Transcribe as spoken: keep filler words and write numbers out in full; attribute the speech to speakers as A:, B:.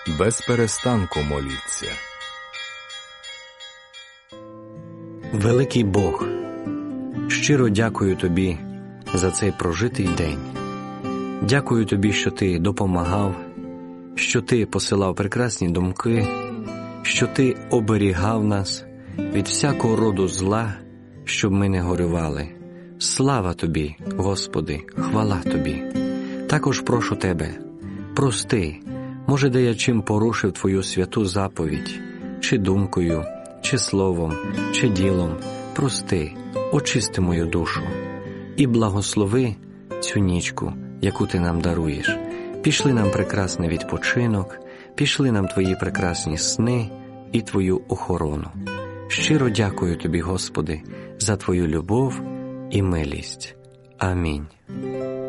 A: без перестанку моліться.
B: Великий Бог, щиро дякую Тобі за цей прожитий день. Дякую Тобі, що Ти допомагав, що Ти посилав прекрасні думки, що Ти оберігав нас від всякого роду зла, щоб ми не горювали. Слава Тобі, Господи, хвала Тобі. Також прошу Тебе, прости, може, де я чим порушив Твою святу заповідь, чи думкою, чи словом, чи ділом, прости, очисти мою душу і благослови цю нічку, яку Ти нам даруєш. Пішли нам прекрасний відпочинок, пішли нам Твої прекрасні сни і Твою охорону. Щиро дякую Тобі, Господи, за Твою любов і милість. Амінь.